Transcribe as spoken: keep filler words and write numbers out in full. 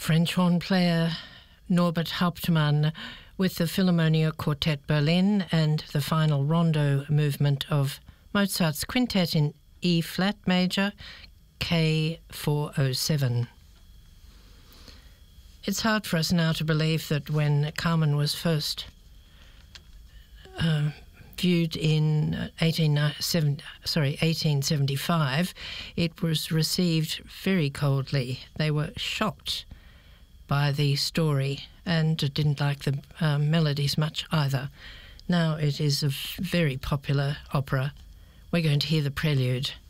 French horn player Norbert Hauptmann with the Philharmonia Quartet Berlin and the final rondo movement of Mozart's quintet in E-flat major, K four oh seven. It's hard for us now to believe that when Carmen was first uh, viewed in eighteen seventy-five, it was received very coldly. They were shocked by the story and didn't like the uh, melodies much either. Now it is a very popular opera. We're going to hear the prelude.